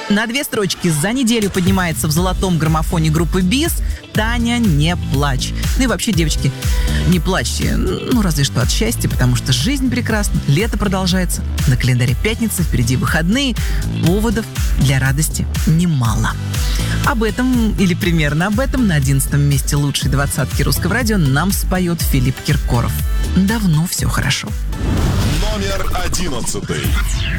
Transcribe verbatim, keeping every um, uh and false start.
На две строчки за неделю поднимается в золотом граммофоне группы БИС «Таня, не плачь». Ну и вообще, девочки, не плачьте, ну разве что от счастья, потому что жизнь прекрасна, лето продолжается, на календаре пятница, впереди выходные, поводов для радости немало. Об этом, или примерно об этом, на одиннадцатом месте лучшей двадцатки русского радио нам споет Филипп Киркоров. Давно все хорошо. Номер одиннадцатый.